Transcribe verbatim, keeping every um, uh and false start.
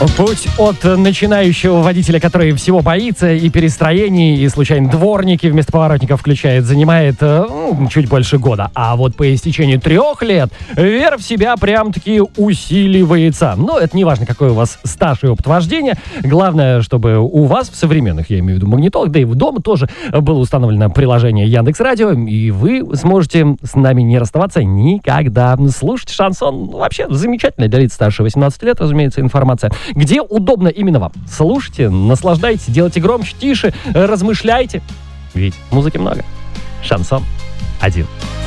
Путь от начинающего водителя, который всего боится, и перестроений, и случайно дворники вместо поворотников включает, занимает ну, чуть больше года. А вот по истечении трех лет вера в себя прям-таки усиливается. Но это не важно, какой у вас стаж и опыт вождения. Главное, чтобы у вас в современных, я имею в виду магнитолах, да и в дома тоже было установлено приложение Яндекс.Радио, и вы сможете с нами не расставаться никогда. Слушать шансон вообще замечательно для лиц старше восемнадцати лет, разумеется, информация. Где удобно именно вам. Слушайте, наслаждайтесь, делайте громче, тише, размышляйте. Ведь музыки много. Шансон один.